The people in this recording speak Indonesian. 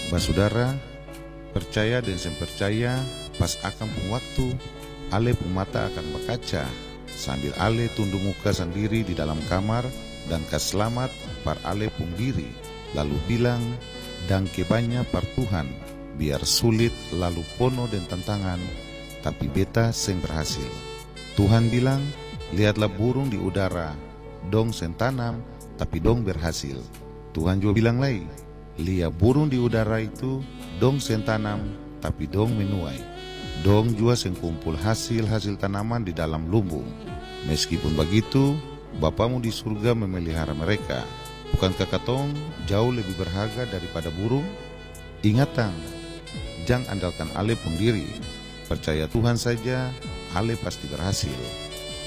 Basudara, percaya dan sem percaya, pas akan pun waktu, ale pun mata akan berkaca, sambil ale tunduk muka sendiri di dalam kamar, dan kas selamat par ale pun diri, lalu bilang, dan kebanya par Tuhan, biar sulit lalu pono dan tantangan, tapi beta seng berhasil. Tuhan bilang, lihatlah burung di udara, dong sen tanam, tapi dong berhasil. Tuhan juga bilang lagi, lihat burung di udara itu, dong sen tanam, tapi dong menuai. Dong juga sen kumpul hasil-hasil tanaman di dalam lumbung. Meskipun begitu, Bapamu di surga memelihara mereka. Bukankah katong jauh lebih berharga daripada burung? Ingatang, jangan andalkan ale pun diri. Percaya Tuhan saja, ale pasti berhasil.